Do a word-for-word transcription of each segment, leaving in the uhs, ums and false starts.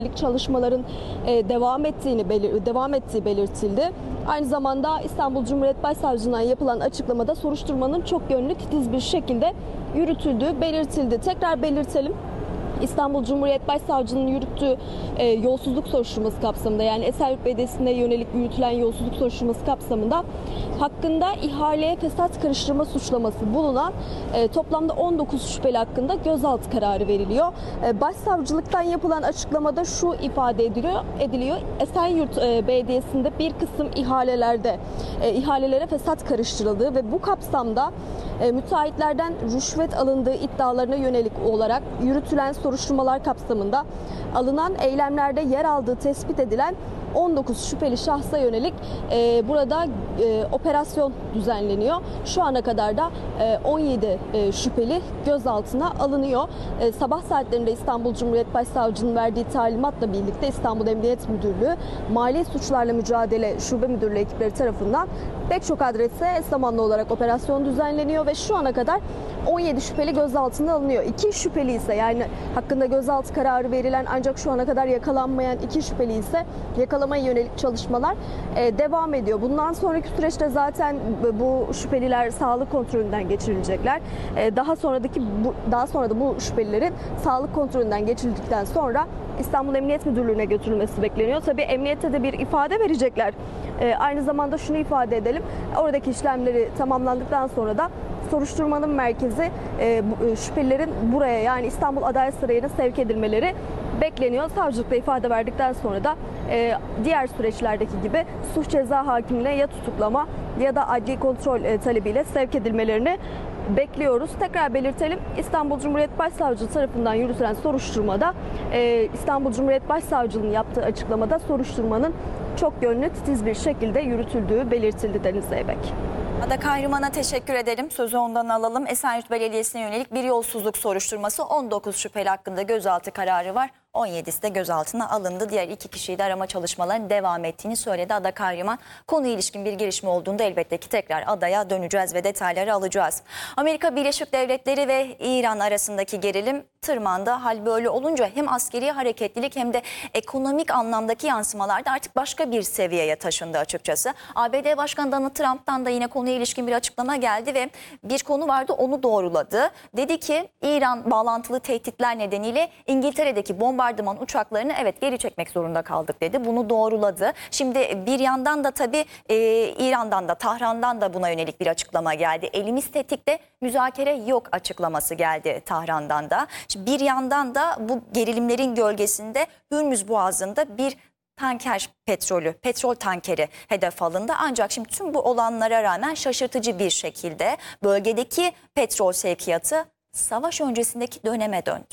çalışmaların e, devam ettiğini belir devam ettiği belirtildi. Aynı zamanda İstanbul Cumhuriyet Başsavcılığı'ndan yapılan açıklamada soruşturmanın çok yönlü titiz bir şekilde yürütüldüğü belirtildi. Tekrar belirtelim. İstanbul Cumhuriyet Başsavcılığı'nın yürüttüğü e, yolsuzluk soruşturması kapsamında, yani Esenyurt Belediyesi'nde yönelik yürütülen yolsuzluk soruşturması kapsamında hakkında ihaleye fesat karıştırma suçlaması bulunan e, toplamda on dokuz şüpheli hakkında gözaltı kararı veriliyor. E, Başsavcılıktan yapılan açıklamada şu ifade ediliyor, ediliyor. Esenyurt e, Belediyesi'nde bir kısım ihalelerde e, ihalelere fesat karıştırıldığı ve bu kapsamda e, müteahhitlerden rüşvet alındığı iddialarına yönelik olarak yürütülen soruşturmalar kapsamında alınan eylemlerde yer aldığı tespit edilen on dokuz şüpheli şahsa yönelik e, burada e, operasyon düzenleniyor. Şu ana kadar da e, on yedi e, şüpheli gözaltına alınıyor. E, sabah saatlerinde İstanbul Cumhuriyet Başsavcılığı'nın verdiği talimatla birlikte İstanbul Emniyet Müdürlüğü, Mali Suçlarla Mücadele Şube Müdürlüğü ekipleri tarafından pek çok adrese eş zamanlı olarak operasyon düzenleniyor ve şu ana kadar on yedi şüpheli gözaltına alınıyor. iki şüpheli ise, yani hakkında gözaltı kararı verilen ancak şu ana kadar yakalanmayan iki şüpheli ise yakalamaya yönelik çalışmalar e, devam ediyor. Bundan sonraki süreçte zaten bu şüpheliler sağlık kontrolünden geçirilecekler. E, daha sonradaki bu, daha sonra da bu şüphelilerin sağlık kontrolünden geçirildikten sonra İstanbul Emniyet Müdürlüğü'ne götürülmesi bekleniyor. Tabii emniyette de bir ifade verecekler. E, aynı zamanda şunu ifade edelim. Oradaki işlemleri tamamlandıktan sonra da soruşturmanın merkezi e, şüphelilerin buraya, yani İstanbul Adalet Sarayı'na sevk edilmeleri bekleniyor. Savcılıkta ifade verdikten sonra da e, diğer süreçlerdeki gibi suç ceza hakimliğine ya tutuklama ya da adli kontrol e, talebiyle sevk edilmelerini bekliyoruz. Tekrar belirtelim, İstanbul Cumhuriyet Başsavcılığı tarafından yürütülen soruşturmada e, İstanbul Cumhuriyet Başsavcılığı'nın yaptığı açıklamada soruşturmanın çok yönlü titiz bir şekilde yürütüldüğü belirtildi Deniz Zeybek. Ada Kahraman'a teşekkür edelim. Sözü ondan alalım. Esenyurt Belediyesi'ne yönelik bir yolsuzluk soruşturması, on dokuz şüpheli hakkında gözaltı kararı var. on yedisi de gözaltına alındı. Diğer iki kişiyi de arama çalışmalarının devam ettiğini söyledi Ada Kahraman. Konuya ilişkin bir gelişme olduğunda elbette ki tekrar adaya döneceğiz ve detayları alacağız. Amerika Birleşik Devletleri ve İran arasındaki gerilim tırmandı. Hal böyle olunca hem askeri hareketlilik hem de ekonomik anlamdaki yansımalar da artık başka bir seviyeye taşındı açıkçası. A B D Başkanı Donald Trump'tan da yine konuya ilişkin bir açıklama geldi ve bir konu vardı, onu doğruladı. Dedi ki İran bağlantılı tehditler nedeniyle İngiltere'deki bombardıman uçaklarını evet geri çekmek zorunda kaldık dedi. Bunu doğruladı. Şimdi bir yandan da tabii e, İran'dan da Tahran'dan da buna yönelik bir açıklama geldi. Elimiz tetikte, müzakere yok açıklaması geldi Tahran'dan da. Şimdi bir yandan da bu gerilimlerin gölgesinde Hürmüz Boğazı'nda bir tanker petrolü, petrol tankeri hedef alındı. Ancak şimdi tüm bu olanlara rağmen şaşırtıcı bir şekilde bölgedeki petrol sevkiyatı savaş öncesindeki döneme döndü.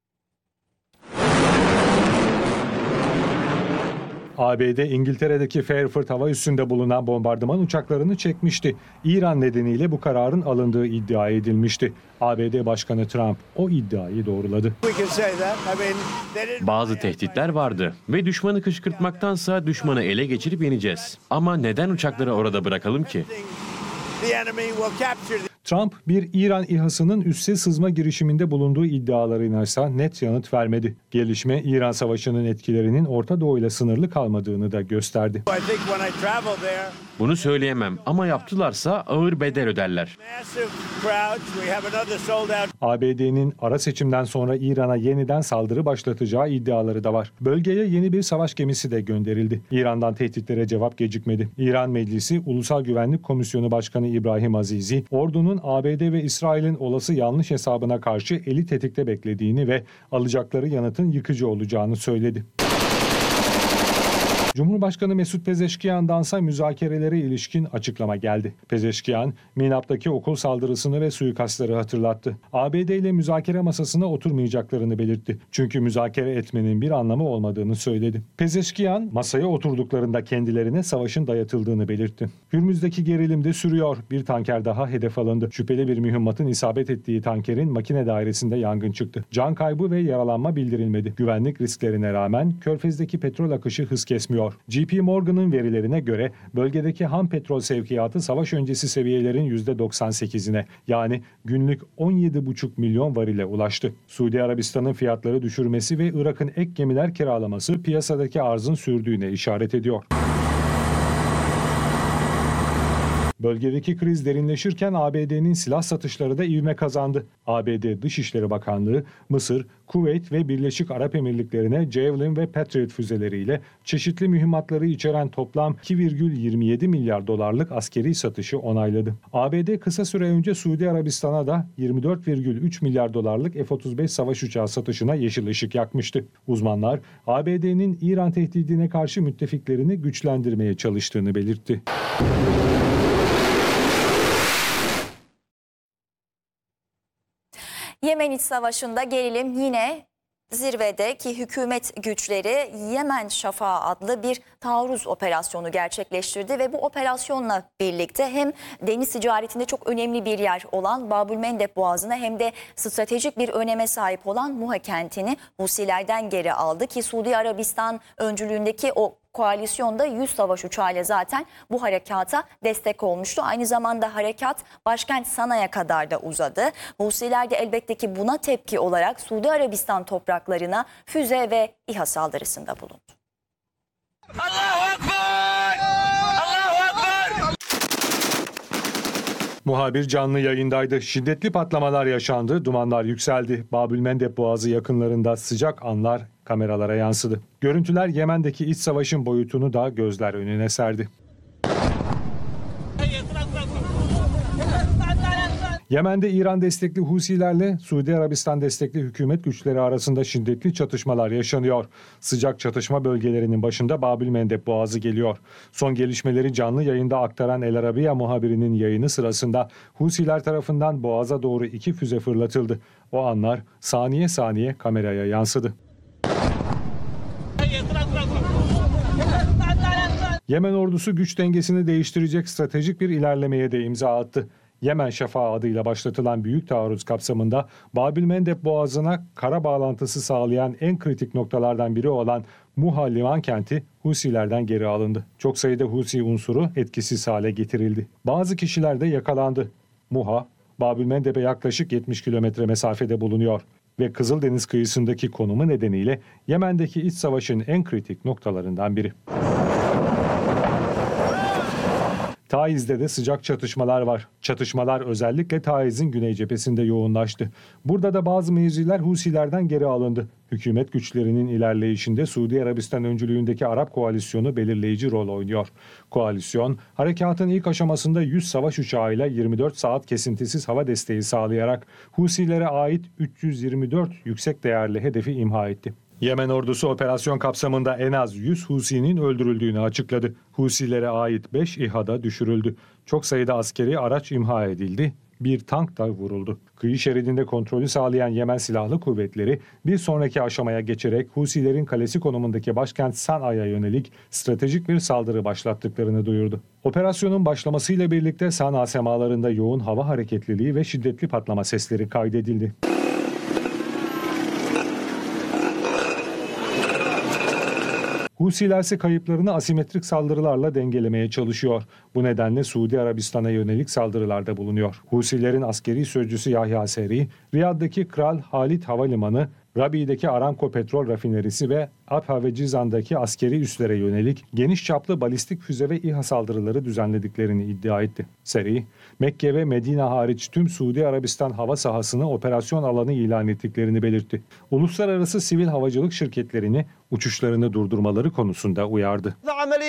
A B D, İngiltere'deki Fairford hava üssünde bulunan bombardıman uçaklarını çekmişti. İran nedeniyle bu kararın alındığı iddia edilmişti. A B D Başkanı Trump o iddiayı doğruladı. Bazı tehditler vardı ve düşmanı kışkırtmaktansa düşmanı ele geçirip yeneceğiz. Ama neden uçakları orada bırakalım ki? Trump bir İran İHA'sının üsse sızma girişiminde bulunduğu iddialarına ise net yanıt vermedi. Gelişme İran Savaşı'nın etkilerinin Orta Doğu ile sınırlı kalmadığını da gösterdi. Bunu söyleyemem ama yaptılarsa ağır bedel öderler. A B D'nin ara seçimden sonra İran'a yeniden saldırı başlatacağı iddiaları da var. Bölgeye yeni bir savaş gemisi de gönderildi. İran'dan tehditlere cevap gecikmedi. İran Meclisi Ulusal Güvenlik Komisyonu Başkanı İbrahim Azizi, ordunun A B D ve İsrail'in olası yanlış hesabına karşı eli tetikte beklediğini ve alacakları yanıtın yıkıcı olacağını söyledi. Cumhurbaşkanı Mesut Pezeşkiyan'dansa müzakerelere ilişkin açıklama geldi. Pezeşkiyan, Minap'taki okul saldırısını ve suikastları hatırlattı. A B D ile müzakere masasına oturmayacaklarını belirtti. Çünkü müzakere etmenin bir anlamı olmadığını söyledi. Pezeşkiyan, masaya oturduklarında kendilerine savaşın dayatıldığını belirtti. Hürmüz'deki gerilim de sürüyor. Bir tanker daha hedef alındı. Şüpheli bir mühimmatın isabet ettiği tankerin makine dairesinde yangın çıktı. Can kaybı ve yaralanma bildirilmedi. Güvenlik risklerine rağmen Körfez'deki petrol akışı hız kesmiyor. yaşanıyor. J P Morgan'ın verilerine göre bölgedeki ham petrol sevkiyatı savaş öncesi seviyelerin yüzde doksan sekizine yani günlük on yedi buçuk milyon varile ulaştı. Suudi Arabistan'ın fiyatları düşürmesi ve Irak'ın ek gemiler kiralaması piyasadaki arzın sürdüğüne işaret ediyor. Bölgedeki kriz derinleşirken A B D'nin silah satışları da ivme kazandı. A B D Dışişleri Bakanlığı, Mısır, Kuveyt ve Birleşik Arap Emirlikleri'ne Javelin ve Patriot füzeleriyle çeşitli mühimmatları içeren toplam iki virgül yirmi yedi milyar dolarlık askeri satışı onayladı. A B D kısa süre önce Suudi Arabistan'a da yirmi dört virgül üç milyar dolarlık F otuz beş savaş uçağı satışına yeşil ışık yakmıştı. Uzmanlar, A B D'nin İran tehdidine karşı müttefiklerini güçlendirmeye çalıştığını belirtti. Yemen İç Savaşı'nda gerilim yine zirvede ki hükümet güçleri Yemen Şafağı adlı bir taarruz operasyonu gerçekleştirdi ve bu operasyonla birlikte hem deniz ticaretinde çok önemli bir yer olan Babülmendeb Boğazı'na hem de stratejik bir öneme sahip olan Muha kentini Husilerden geri aldı ki Suudi Arabistan öncülüğündeki o koalisyonda yüz savaş uçağıyla zaten bu harekata destek olmuştu. Aynı zamanda harekat başkent Sana'ya kadar da uzadı. Husiler de elbette ki buna tepki olarak Suudi Arabistan topraklarına füze ve İHA saldırısında bulundu. Allahu Ekber! Allahu Ekber! Muhabir canlı yayındaydı. Şiddetli patlamalar yaşandı, dumanlar yükseldi. Babülmendeb Boğazı yakınlarında sıcak anlar kameralara yansıdı. Görüntüler Yemen'deki iç savaşın boyutunu da gözler önüne serdi. Yemen'de İran destekli Husilerle Suudi Arabistan destekli hükümet güçleri arasında şiddetli çatışmalar yaşanıyor. Sıcak çatışma bölgelerinin başında Babülmendeb Boğazı geliyor. Son gelişmeleri canlı yayında aktaran El Arabiya muhabirinin yayını sırasında Husiler tarafından Boğaz'a doğru iki füze fırlatıldı. O anlar saniye saniye kameraya yansıdı. Yemen ordusu güç dengesini değiştirecek stratejik bir ilerlemeye de imza attı. Yemen Şafağı adıyla başlatılan büyük taarruz kapsamında Babülmendeb Boğazı'na kara bağlantısı sağlayan en kritik noktalardan biri olan Muha liman kenti Husilerden geri alındı. Çok sayıda Husi unsuru etkisiz hale getirildi. Bazı kişiler de yakalandı. Muha, Babülmendeb'e yaklaşık yetmiş kilometre mesafede bulunuyor ve Kızıldeniz kıyısındaki konumu nedeniyle Yemen'deki iç savaşın en kritik noktalarından biri. Taiz'de de sıcak çatışmalar var. Çatışmalar özellikle Taiz'in güney cephesinde yoğunlaştı. Burada da bazı mevziler Husilerden geri alındı. Hükümet güçlerinin ilerleyişinde Suudi Arabistan öncülüğündeki Arap koalisyonu belirleyici rol oynuyor. Koalisyon, harekatın ilk aşamasında yüz savaş uçağıyla yirmi dört saat kesintisiz hava desteği sağlayarak Husilere ait üç yüz yirmi dört yüksek değerli hedefi imha etti. Yemen ordusu operasyon kapsamında en az yüz Husi'nin öldürüldüğünü açıkladı. Husilere ait beş İHA da düşürüldü. Çok sayıda askeri araç imha edildi. Bir tank da vuruldu. Kıyı şeridinde kontrolü sağlayan Yemen Silahlı Kuvvetleri bir sonraki aşamaya geçerek Husilerin kalesi konumundaki başkent Sana'ya yönelik stratejik bir saldırı başlattıklarını duyurdu. Operasyonun başlamasıyla birlikte Sana semalarında yoğun hava hareketliliği ve şiddetli patlama sesleri kaydedildi. Husiler ise kayıplarını asimetrik saldırılarla dengelemeye çalışıyor. Bu nedenle Suudi Arabistan'a yönelik saldırılarda bulunuyor. Husilerin askeri sözcüsü Yahya Seri, Riyad'daki Kral Halid Havalimanı, Rabi'deki Aramco petrol rafinerisi ve Abha ve Cizan'daki askeri üslere yönelik geniş çaplı balistik füze ve İHA saldırıları düzenlediklerini iddia etti. Seri, Mekke ve Medine hariç tüm Suudi Arabistan hava sahasını operasyon alanı ilan ettiklerini belirtti. Uluslararası sivil havacılık şirketlerini uçuşlarını durdurmaları konusunda uyardı.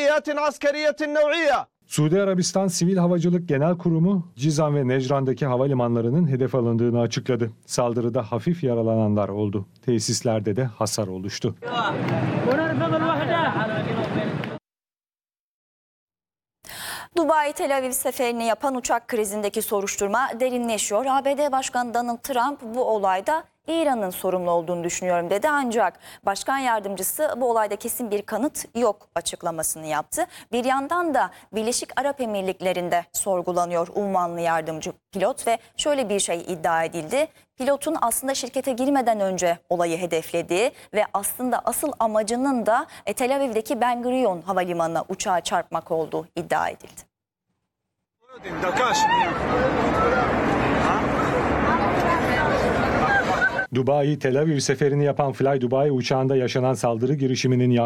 Suudi Arabistan Sivil Havacılık Genel Kurumu, Cizan ve Necran'daki havalimanlarının hedef alındığını açıkladı. Saldırıda hafif yaralananlar oldu. Tesislerde de hasar oluştu. Dubai Tel Aviv seferini yapan uçak krizindeki soruşturma derinleşiyor. A B D Başkanı Donald Trump bu olayda İran'ın sorumlu olduğunu düşünüyorum dedi. Ancak başkan yardımcısı bu olayda kesin bir kanıt yok açıklamasını yaptı. Bir yandan da Birleşik Arap Emirlikleri'nde sorgulanıyor unvanlı yardımcı pilot ve şöyle bir şey iddia edildi. Pilotun aslında şirkete girmeden önce olayı hedeflediği ve aslında asıl amacının da Tel Aviv'deki Ben Gurion Havalimanı'na uçağa çarpmak olduğu iddia edildi. Dubai Tel Aviv seferini yapan Fly Dubai uçağında yaşanan saldırı girişiminin